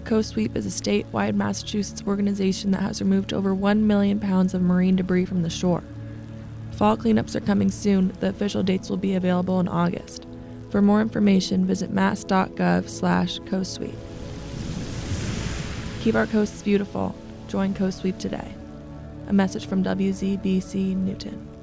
Coast Sweep is a statewide Massachusetts organization that has removed over 1 million pounds of marine debris from the shore. Fall cleanups are coming soon. The official dates will be available in August. For more information, visit mass.gov/Coast Sweep. Keep our coasts beautiful. Join Coast Sweep today. A message from WZBC Newton.